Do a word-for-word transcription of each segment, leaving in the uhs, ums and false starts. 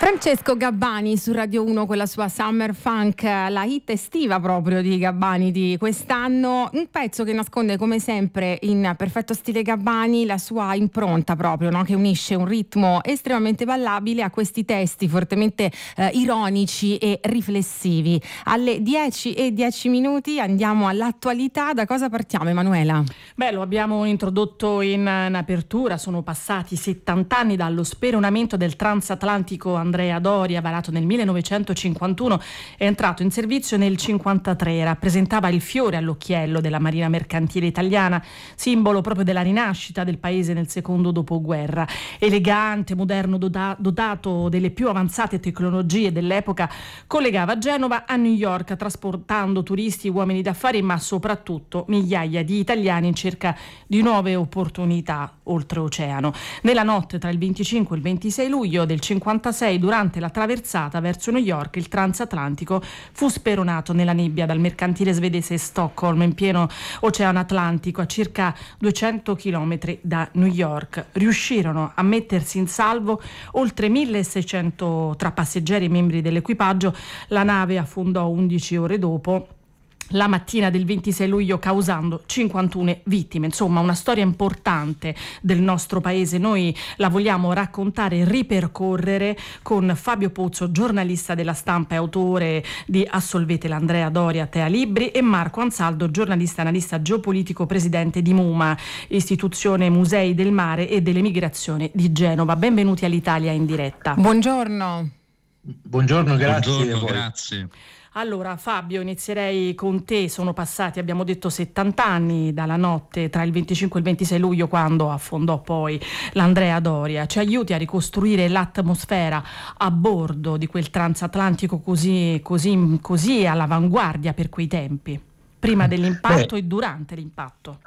Francesco Gabbani su Radio uno con la sua Summer Funk, la hit estiva proprio di Gabbani di quest'anno, un pezzo che nasconde come sempre in perfetto stile Gabbani la sua impronta proprio, no? Che unisce un ritmo estremamente ballabile a questi testi fortemente eh, ironici e riflessivi. Alle dieci e dieci minuti andiamo all'attualità. Da cosa partiamo, Emanuela? Beh, lo abbiamo introdotto in, in apertura, sono passati settanta anni dallo speronamento del transatlantico Andrea Doria, varato nel millenovecentocinquantuno, è entrato in servizio nel cinquantatré, rappresentava il fiore all'occhiello della Marina Mercantile Italiana, simbolo proprio della rinascita del paese nel secondo dopoguerra. Elegante, moderno, doda- dotato delle più avanzate tecnologie dell'epoca, collegava Genova a New York, trasportando turisti e uomini d'affari, ma soprattutto migliaia di italiani in cerca di nuove opportunità oltreoceano. Nella notte tra il venticinque e il ventisei luglio del cinquantasei, durante la traversata verso New York, il transatlantico fu speronato nella nebbia dal mercantile svedese Stockholm, in pieno oceano Atlantico, a circa duecento chilometri da New York. Riuscirono a mettersi in salvo oltre milleseicento tra passeggeri e membri dell'equipaggio. La nave affondò undici ore dopo, la mattina del ventisei luglio, causando cinquantuno vittime. Insomma, una storia importante del nostro paese. Noi la vogliamo raccontare e ripercorrere con Fabio Pozzo, giornalista della Stampa e autore di Assolvete l'Andrea Doria, Tea Libri, e Marco Ansaldo, giornalista, analista geopolitico, presidente di MUMA, Istituzione Musei del Mare e dell'Emigrazione di Genova. Benvenuti all'Italia in diretta. Buongiorno. Buongiorno, grazie. Buongiorno, grazie. Allora Fabio, inizierei con te. Sono passati, abbiamo detto, settanta anni dalla notte tra il venticinque e il ventisei luglio, quando affondò poi l'Andrea Doria. Ci aiuti a ricostruire l'atmosfera a bordo di quel transatlantico così, così, così all'avanguardia per quei tempi, prima dell'impatto beh, e durante l'impatto?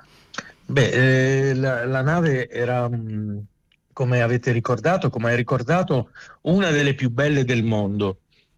Beh, eh, la, la nave era, come avete ricordato, come hai ricordato, una delle più belle del mondo.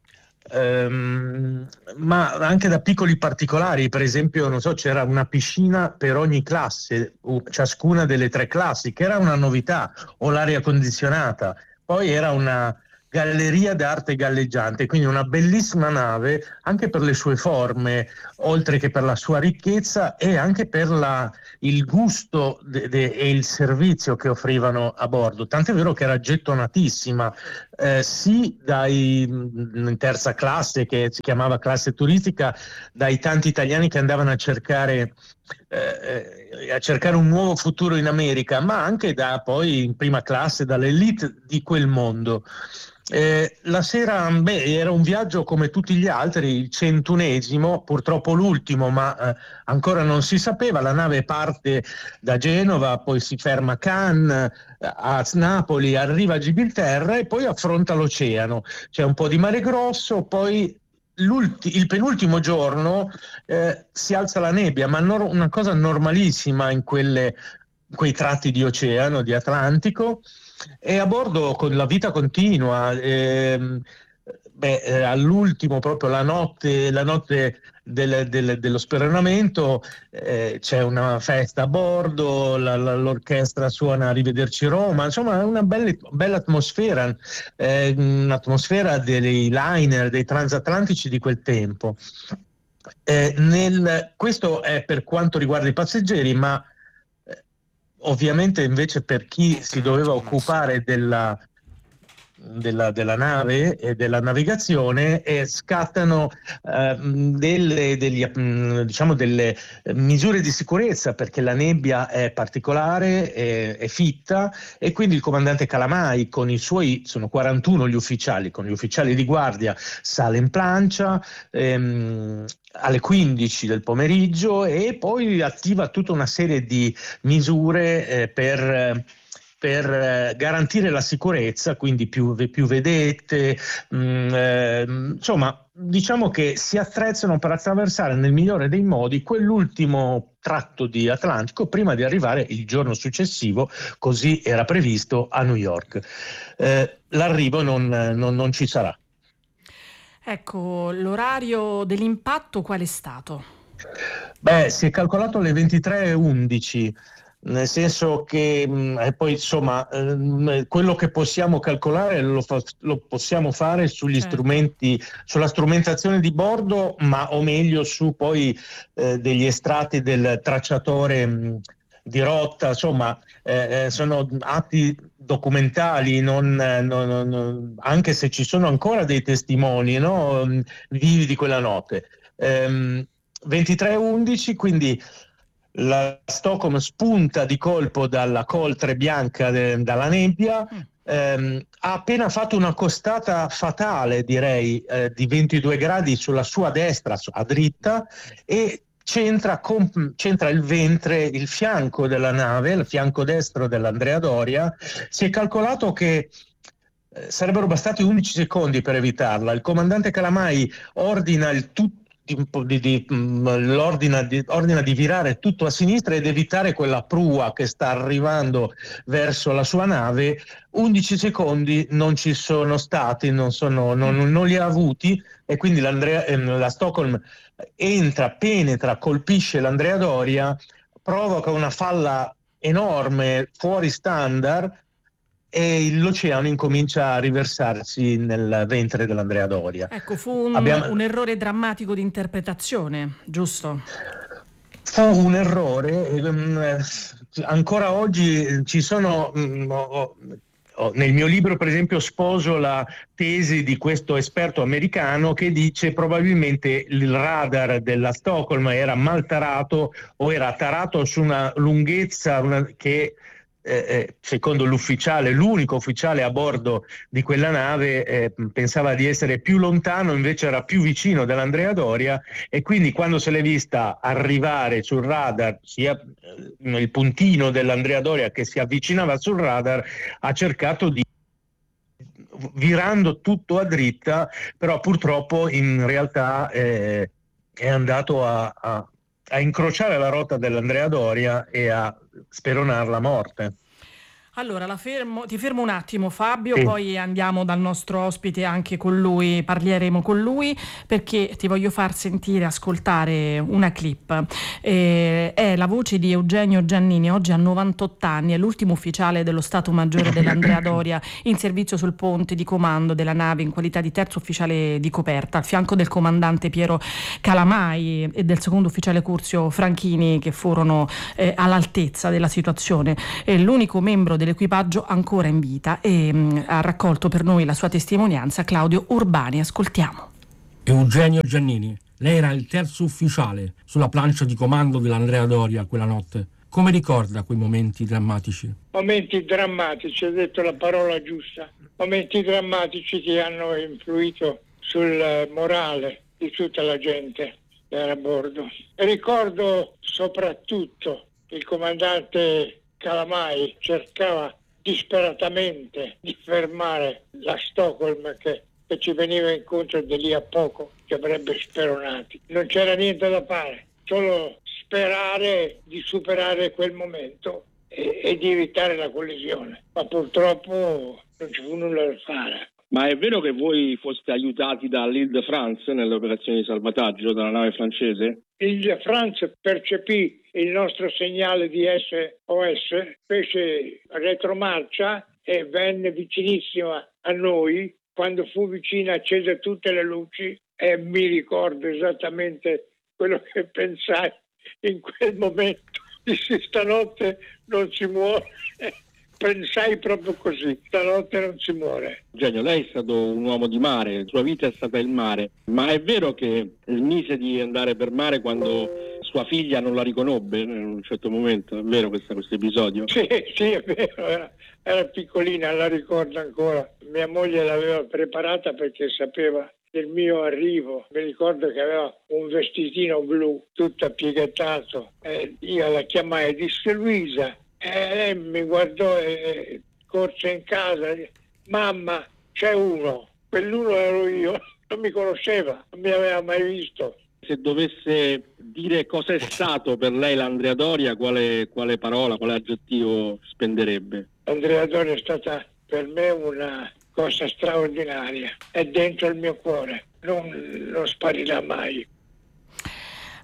Um, ma anche da piccoli particolari, per esempio, non so, c'era una piscina per ogni classe, ciascuna delle tre classi, che era una novità, o l'aria condizionata. Poi era una galleria d'arte galleggiante, quindi una bellissima nave anche per le sue forme, oltre che per la sua ricchezza, e anche per la, il gusto de, de, e il servizio che offrivano a bordo. Tant'è vero che era gettonatissima, eh, sì dai in terza classe, che si chiamava classe turistica, dai tanti italiani che andavano a cercare eh, a cercare un nuovo futuro in America, ma anche da poi in prima classe, dall'elite di quel mondo. Eh, la sera, beh, era un viaggio come tutti gli altri, il centunesimo, purtroppo l'ultimo, ma eh, ancora non si sapeva. La nave parte da Genova, poi si ferma a Cannes, a Napoli, arriva a Gibilterra e poi affronta l'oceano. C'è un po' di mare grosso, poi il penultimo giorno eh, si alza la nebbia, ma no, una cosa normalissima in quelle, quei tratti di oceano, di Atlantico. E a bordo con la vita continua, ehm, beh, eh, all'ultimo, proprio la notte, la notte del, del, dello speronamento, eh, c'è una festa a bordo, la, la, l'orchestra suona Arrivederci Roma, insomma è una bella, bella atmosfera, eh, un'atmosfera dei liner, dei transatlantici di quel tempo. Eh, nel, questo è per quanto riguarda i passeggeri, ma ovviamente invece per chi si doveva occupare della, della, della nave e della navigazione, eh, scattano eh, delle, degli, diciamo delle misure di sicurezza, perché la nebbia è particolare, è, è fitta, e quindi il comandante Calamai con i suoi, sono quarantuno gli ufficiali, con gli ufficiali di guardia sale in plancia ehm, alle quindici del pomeriggio e poi attiva tutta una serie di misure eh, per, per eh, garantire la sicurezza, quindi più, più vedette, mh, eh, insomma diciamo che si attrezzano per attraversare nel migliore dei modi quell'ultimo tratto di Atlantico prima di arrivare il giorno successivo, così era previsto, a New York. Eh, l'arrivo non, non, non ci sarà. Ecco, l'orario dell'impatto qual è stato? Beh, si è calcolato alle ventitré e undici. nel senso che mh, poi insomma mh, quello che possiamo calcolare lo, fa, lo possiamo fare sugli certo. strumenti, sulla strumentazione di bordo, ma o meglio su poi eh, degli estratti del tracciatore mh, di rotta, insomma eh, sono atti documentali, non, non, non, anche se ci sono ancora dei testimoni, no, vivi di quella notte. Ehm, ventitré undici, quindi la Stockholm spunta di colpo dalla coltre bianca de, dalla nebbia, ehm, ha appena fatto una costata fatale, direi, eh, di ventidue gradi sulla sua destra, a dritta, e C'entra, comp- c'entra il ventre, il fianco della nave, il fianco destro dell'Andrea Doria. Si è calcolato che eh, sarebbero bastati undici secondi per evitarla. Il comandante Calamai ordina il tutto. Di, di, l'ordina, di, ordina di virare tutto a sinistra ed evitare quella prua che sta arrivando verso la sua nave. undici secondi non ci sono stati, non, sono, non, non li ha avuti, e quindi l'Andrea, eh, la Stockholm entra, penetra, colpisce l'Andrea Doria, provoca una falla enorme, fuori standard, e l'oceano incomincia a riversarsi nel ventre dell'Andrea Doria. Ecco, fu un, Abbiamo... un errore drammatico di interpretazione, giusto? Fu un errore, ehm, ancora oggi ci sono... Mh, oh, oh, nel mio libro, per esempio, sposo la tesi di questo esperto americano che dice probabilmente il radar della Stockholm era mal tarato o era tarato su una lunghezza una, che... Eh, secondo l'ufficiale, l'unico ufficiale a bordo di quella nave, eh, pensava di essere più lontano, invece era più vicino dell'Andrea Doria, e quindi quando se l'è vista arrivare sul radar, sia eh, il puntino dell'Andrea Doria che si avvicinava sul radar, ha cercato di, virando tutto a dritta, però purtroppo in realtà eh, è andato a, a a incrociare la rotta dell'Andrea Doria e a speronarla a morte. Allora, la fermo, ti fermo un attimo Fabio, sì. Poi andiamo dal nostro ospite anche con lui, parleremo con lui, perché ti voglio far sentire, ascoltare una clip. Eh, è la voce di Eugenio Giannini, oggi ha novantotto anni, è l'ultimo ufficiale dello Stato Maggiore dell'Andrea Doria in servizio sul ponte di comando della nave in qualità di terzo ufficiale di coperta, al fianco del comandante Piero Calamai e del secondo ufficiale Curzio Franchini, che furono eh, all'altezza della situazione. È l'unico membro dell'equipaggio ancora in vita, e mh, ha raccolto per noi la sua testimonianza Claudio Urbani. Ascoltiamo. Eugenio Giannini, lei era il terzo ufficiale sulla plancia di comando dell'Andrea Doria quella notte. Come ricorda quei momenti drammatici? Momenti drammatici, hai detto la parola giusta. Momenti drammatici che hanno influito sul morale di tutta la gente che era a bordo. Ricordo soprattutto il comandante Calamai cercava disperatamente di fermare la Stockholm che, che ci veniva incontro di lì a poco, che avrebbe speronati. Non c'era niente da fare, solo sperare di superare quel momento e, e di evitare la collisione. Ma purtroppo non ci fu nulla da fare. Ma è vero che voi foste aiutati dall'Île de France nelle operazioni di salvataggio dalla nave francese? L'Île de France percepì il nostro segnale di S O S, fece retromarcia e venne vicinissima a noi. Quando fu vicina accese tutte le luci e mi ricordo esattamente quello che pensai in quel momento. Dissi: stanotte non si muore. Pensai proprio così, stanotte non si muore. Eugenio, lei è stato un uomo di mare, la sua vita è stata il mare, ma è vero che smise di andare per mare quando sua figlia non la riconobbe in un certo momento? È vero questo, questo episodio? Sì, sì, è vero, era, era piccolina, la ricordo ancora. Mia moglie l'aveva preparata perché sapeva del mio arrivo. Mi ricordo che aveva un vestitino blu, tutto appiegattato. Eh, io la chiamai e disse: Luisa. E lei mi guardò e corse in casa. Mamma, c'è uno. Quell'uno ero io. Non mi conosceva, non mi aveva mai visto. Se dovesse dire cosa è stato per lei l'Andrea Doria, quale, quale parola, quale aggettivo spenderebbe? L'Andrea Doria è stata per me una cosa straordinaria. È dentro il mio cuore. Non, non sparirà mai.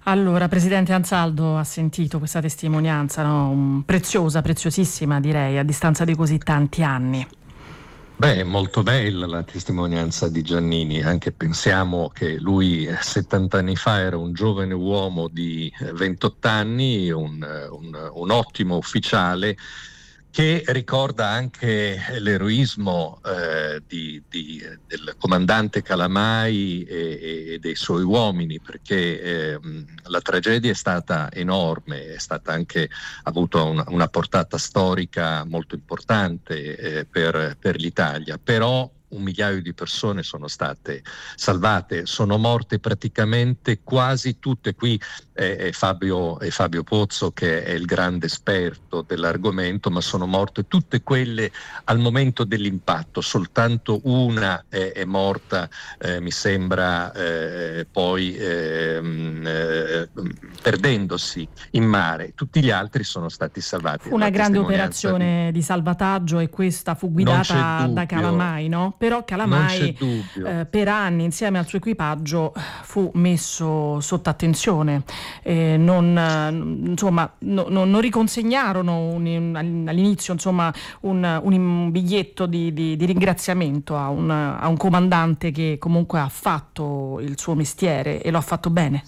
Allora, Presidente Anzaldo, ha sentito questa testimonianza, no? preziosa, preziosissima direi, a distanza di così tanti anni. Beh, molto bella la testimonianza di Giannini, anche pensiamo che lui settanta anni fa era un giovane uomo di ventotto anni, un, un, un ottimo ufficiale, che ricorda anche l'eroismo eh, di, di, del comandante Calamai e, e dei suoi uomini, perché eh, la tragedia è stata enorme, è stata anche ha avuto una, una portata storica molto importante eh, per, per l'Italia, però un migliaio di persone sono state salvate, sono morte praticamente quasi tutte. Qui è, è, Fabio, è Fabio Pozzo che è il grande esperto dell'argomento, ma sono morte tutte quelle al momento dell'impatto, soltanto una è, è morta, eh, mi sembra, eh, poi ehm, eh, perdendosi in mare, tutti gli altri sono stati salvati. Fu una grande operazione di... di salvataggio e questa fu guidata da Calamai, no? Però Calamai eh, per anni insieme al suo equipaggio fu messo sotto attenzione, eh, non, insomma, no, no, non riconsegnarono un, all'inizio insomma, un, un biglietto di, di, di ringraziamento a un, a un comandante che comunque ha fatto il suo mestiere e lo ha fatto bene.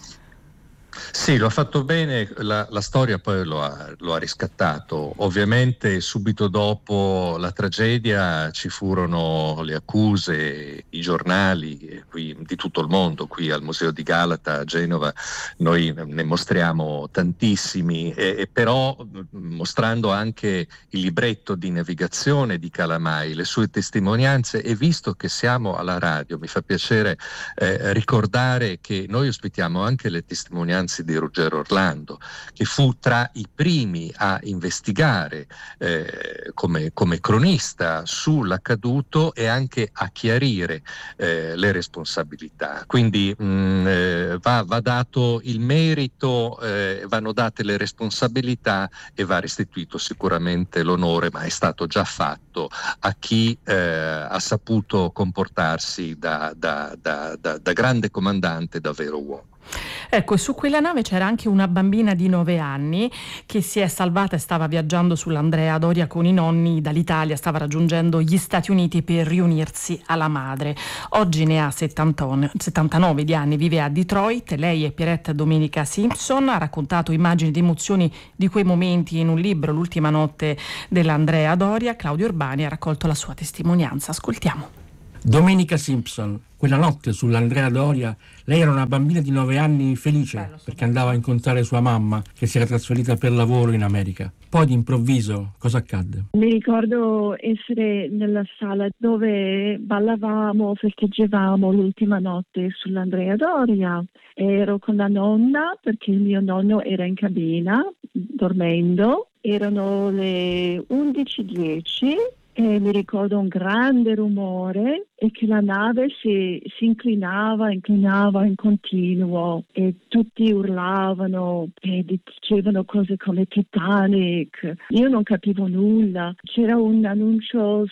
Sì, lo ha fatto bene, la, la storia poi lo ha, lo ha riscattato. Ovviamente subito dopo la tragedia ci furono le accuse, i giornali qui, di tutto il mondo, qui al Museo di Galata a Genova noi ne mostriamo tantissimi, e, e però mostrando anche il libretto di navigazione di Calamai, le sue testimonianze, e visto che siamo alla radio mi fa piacere eh, ricordare che noi ospitiamo anche le testimonianze di Ruggero Orlando, che fu tra i primi a investigare eh, come, come cronista sull'accaduto e anche a chiarire eh, le responsabilità. Quindi mh, eh, va, va dato il merito, eh, vanno date le responsabilità e va restituito sicuramente l'onore, ma è stato già fatto a chi eh, ha saputo comportarsi da, da, da, da, da grande comandante, da vero uomo. Ecco, su quella nave c'era anche una bambina di nove anni che si è salvata e stava viaggiando sull'Andrea Doria con i nonni dall'Italia, stava raggiungendo gli Stati Uniti per riunirsi alla madre. Oggi ne ha settantanove di anni, vive a Detroit. Lei è Pierrette Domenica Simpson, ha raccontato immagini ed emozioni di quei momenti in un libro, L'ultima notte dell'Andrea Doria. Claudio Urbani ha raccolto la sua testimonianza. Ascoltiamo. Domenica Simpson, quella notte sull'Andrea Doria, lei era una bambina di nove anni felice Bello, perché andava a incontrare sua mamma che si era trasferita per lavoro in America. Poi d'improvviso cosa accadde? Mi ricordo essere nella sala dove ballavamo, festeggiavamo l'ultima notte sull'Andrea Doria. Ero con la nonna perché il mio nonno era in cabina dormendo. Erano le undici e dieci. E mi ricordo un grande rumore e che la nave si, si inclinava, inclinava in continuo e tutti urlavano e dicevano cose come Titanic. Io non capivo nulla. C'era un annuncio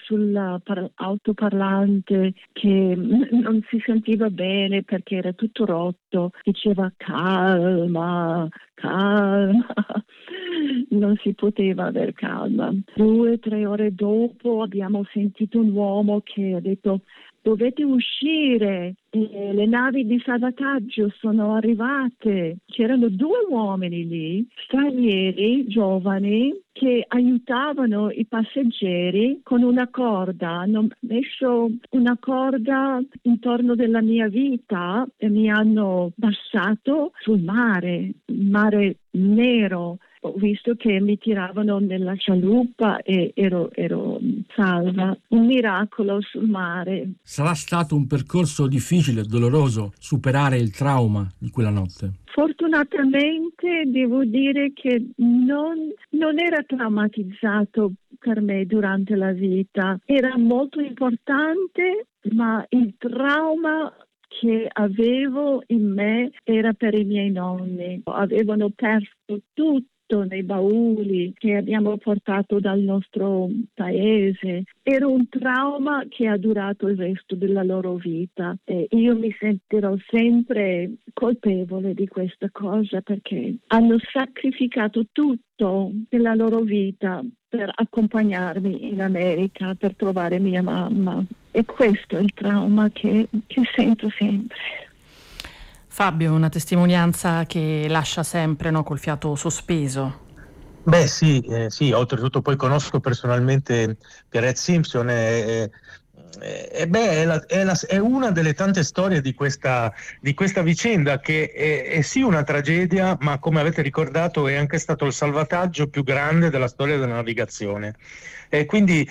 sull'autoparlante che non si sentiva bene perché era tutto rotto. Diceva calma, calma. Non si poteva aver calma. Due o tre ore dopo abbiamo sentito un uomo che ha detto dovete uscire, e le navi di salvataggio sono arrivate. C'erano due uomini lì, stranieri, giovani, che aiutavano i passeggeri con una corda. Hanno messo una corda intorno della mia vita e mi hanno passato sul mare, il mare nero. Ho visto che mi tiravano nella scialuppa e ero, ero salva. Un miracolo sul mare. Sarà stato un percorso difficile e doloroso superare il trauma di quella notte? Fortunatamente devo dire che non, non era traumatizzato per me durante la vita. Era molto importante, ma il trauma che avevo in me era per i miei nonni. Avevano perso tutto. tutto nei bauli che abbiamo portato dal nostro paese. Era un trauma che ha durato il resto della loro vita e io mi sentirò sempre colpevole di questa cosa perché hanno sacrificato tutto della loro vita per accompagnarmi in America, per trovare mia mamma. E questo è il trauma che, che sento sempre. Fabio, una testimonianza che lascia sempre, no, col fiato sospeso. Beh sì, eh, sì, oltretutto poi conosco personalmente Pierrette Simpson e, e, e beh, è, la, è, la, è una delle tante storie di questa, di questa vicenda che è, è sì una tragedia, ma come avete ricordato è anche stato il salvataggio più grande della storia della navigazione. E quindi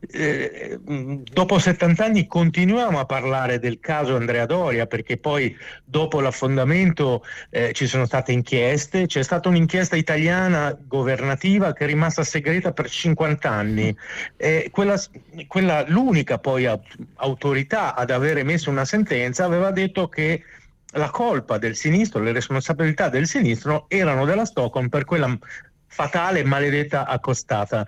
Eh, dopo settanta anni continuiamo a parlare del caso Andrea Doria perché poi dopo l'affondamento eh, ci sono state inchieste, c'è stata un'inchiesta italiana governativa che è rimasta segreta per cinquanta anni, eh, quella, quella, l'unica poi autorità ad aver emesso una sentenza aveva detto che la colpa del sinistro, le responsabilità del sinistro erano della Stockholm per quella fatale e maledetta accostata.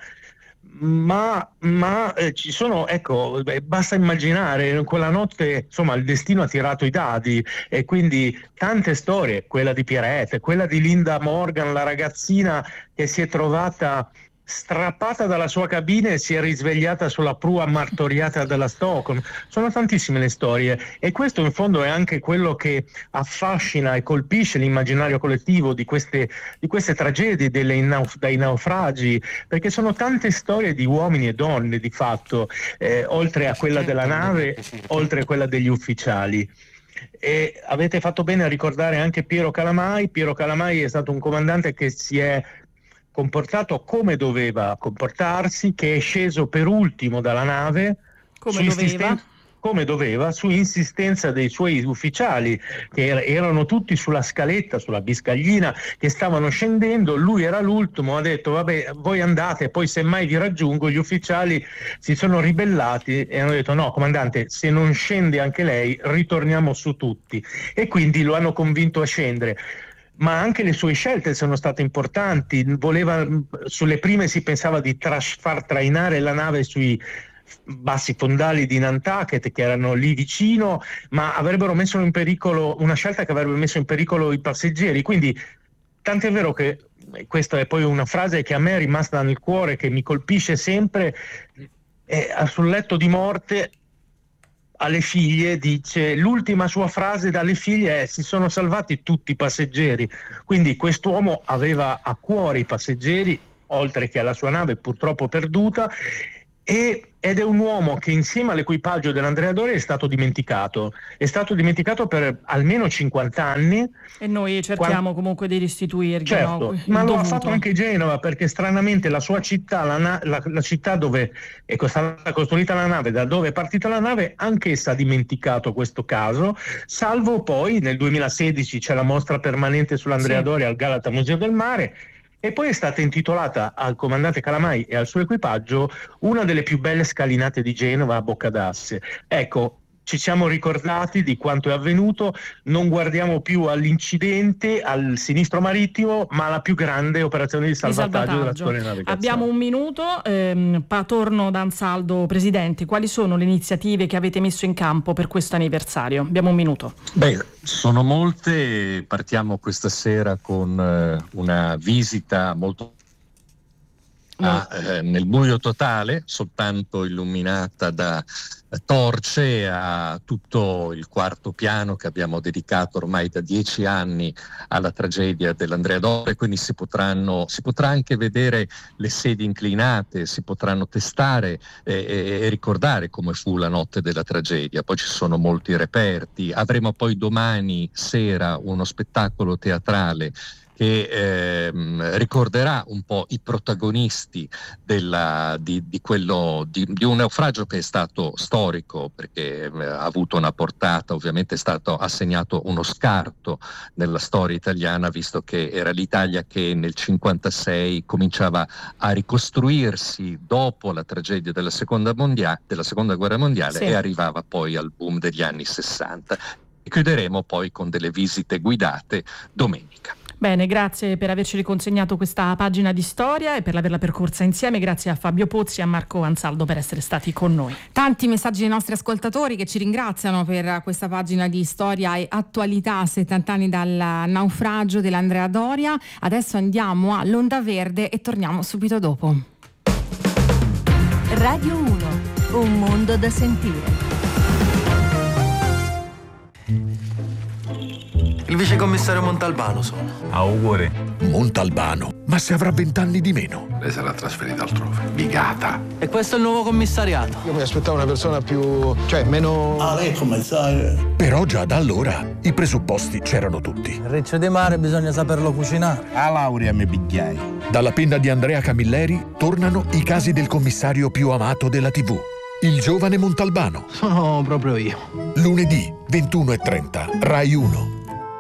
Ma, ma eh, ci sono, ecco, beh, basta immaginare, quella notte insomma il destino ha tirato i dadi e quindi tante storie, quella di Pierrette, quella di Linda Morgan, la ragazzina che si è trovata strappata dalla sua cabina e si è risvegliata sulla prua martoriata della Stockholm. Sono tantissime le storie e questo in fondo è anche quello che affascina e colpisce l'immaginario collettivo di queste, di queste tragedie, delle nauf- dai naufragi, perché sono tante storie di uomini e donne di fatto, eh, oltre a quella della nave, oltre a quella degli ufficiali. E avete fatto bene a ricordare anche Piero Calamai. Piero Calamai è stato un comandante che si è comportato come doveva comportarsi, che è sceso per ultimo dalla nave come doveva come doveva su insistenza dei suoi ufficiali che er- erano tutti sulla scaletta, sulla biscaglina, che stavano scendendo. Lui era l'ultimo, ha detto vabbè voi andate, poi semmai vi raggiungo. Gli ufficiali si sono ribellati e hanno detto no comandante, se non scende anche lei ritorniamo su tutti, e quindi lo hanno convinto a scendere. Ma anche le sue scelte sono state importanti. Voleva, sulle prime si pensava di tras- far trainare la nave sui bassi fondali di Nantucket che erano lì vicino, ma avrebbero messo in pericolo, una scelta che avrebbe messo in pericolo i passeggeri. Quindi tant'è vero che questa è poi una frase che a me è rimasta nel cuore, che mi colpisce sempre, è, sul letto di morte alle figlie dice, l'ultima sua frase dalle figlie è: si sono salvati tutti i passeggeri. Quindi quest'uomo aveva a cuore i passeggeri, oltre che alla sua nave purtroppo perduta, e ed è un uomo che insieme all'equipaggio dell'Andrea Doria è stato dimenticato, è stato dimenticato per almeno cinquanta anni. E noi cerchiamo Quando... comunque di restituirgli. Certo, no? ma lo dovuto. ha fatto anche Genova, perché stranamente la sua città, la, na- la, la città dove è stata costruita la nave, da dove è partita la nave, anch'essa ha dimenticato questo caso, salvo poi nel duemilasedici c'è la mostra permanente sull'Andrea sì. Doria al Galata Museo del Mare. E poi è stata intitolata al comandante Calamai e al suo equipaggio una delle più belle scalinate di Genova a Boccadasse. Ecco, ci siamo ricordati di quanto è avvenuto, non guardiamo più all'incidente, al sinistro marittimo, ma alla più grande operazione di salvataggio, di salvataggio. della storia della navigazione. Abbiamo un minuto, ehm, Patorno D'Ansaldo, Presidente, quali sono le iniziative che avete messo in campo per questo anniversario? Abbiamo un minuto. Beh, sono molte, partiamo questa sera con eh, una visita molto A, eh, nel buio totale, soltanto illuminata da torce, a tutto il quarto piano che abbiamo dedicato ormai da dieci anni alla tragedia dell'Andrea Doria, quindi si potranno si potrà anche vedere le sedie inclinate, si potranno testare eh, e ricordare come fu la notte della tragedia. Poi ci sono molti reperti. Avremo poi domani sera uno spettacolo teatrale che eh, ricorderà un po' i protagonisti della, di, di, quello, di, di un naufragio che è stato storico, perché eh, ha avuto una portata, ovviamente è stato assegnato uno scarto nella storia italiana, visto che era l'Italia che nel cinquantasei cominciava a ricostruirsi dopo la tragedia della seconda, mondia- della seconda guerra mondiale sì. e arrivava poi al boom degli anni sessanta. E chiuderemo poi con delle visite guidate domenica. Bene, grazie per averci riconsegnato questa pagina di storia e per averla percorsa insieme. Grazie a Fabio Pozzi e a Marco Ansaldo per essere stati con noi. Tanti messaggi dei nostri ascoltatori che ci ringraziano per questa pagina di storia e attualità, settanta anni dal naufragio dell'Andrea Doria. Adesso andiamo a L'Onda Verde e torniamo subito dopo. Radio uno, un mondo da sentire. Il vicecommissario Montalbano sono. Auguri. Montalbano? Ma se avrà vent'anni di meno. Lei sarà trasferita altrove. Bigata. E questo è il nuovo commissariato. Io mi aspettavo una persona più... cioè meno... Ah, lei commissario. Però già da allora i presupposti c'erano tutti. Il riccio di mare bisogna saperlo cucinare. A laurea mi pigliai. Dalla penna di Andrea Camilleri tornano i casi del commissario più amato della tivù. Il giovane Montalbano. Sono proprio io. Lunedì ventuno e trenta, Rai uno.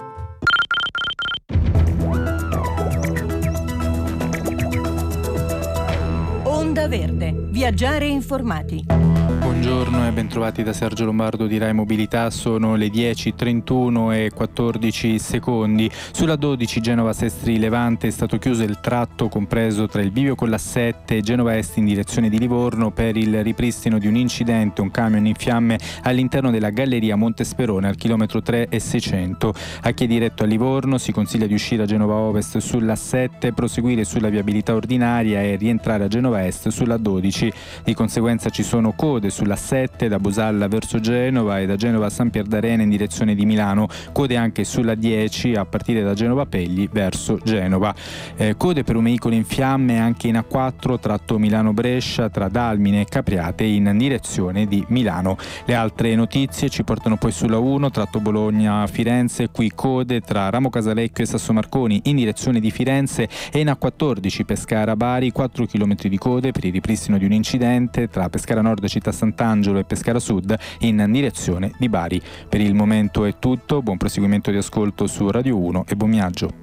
Onda Verde, viaggiare informati. Buongiorno e bentrovati da Sergio Lombardo di Rai Mobilità. Sono le dieci, trentuno e quattordici secondi. Sulla dodici Genova-Sestri Levante è stato chiuso il tratto compreso tra il bivio con la sette e Genova Est in direzione di Livorno per il ripristino di un incidente, un camion in fiamme all'interno della galleria Montesperone al chilometro tre e seicento. A chi è diretto a Livorno si consiglia di uscire a Genova Ovest sulla sette, proseguire sulla viabilità ordinaria e rientrare a Genova Est sulla dodici. Di conseguenza ci sono code sulla sette da Busalla verso Genova e da Genova a San Pierdarena in direzione di Milano, code anche sulla dieci a partire da Genova Pegli verso Genova. Eh, code per un veicolo in fiamme anche in A quattro tratto Milano-Brescia tra Dalmine e Capriate in direzione di Milano. Le altre notizie ci portano poi sulla uno tratto Bologna-Firenze, qui code tra Ramo Casalecchio e Sasso Marconi in direzione di Firenze e in A quattordici Pescara-Bari, quattro chilometri di code per il ripristino di un incidente tra Pescara Nord, Città Sant'Angelo e Pescara Sud in direzione di Bari. Per il momento è tutto, buon proseguimento di ascolto su Radio uno e buon viaggio.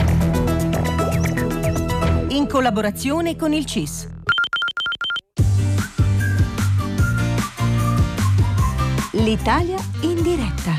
In collaborazione con il C I S. L'Italia in diretta.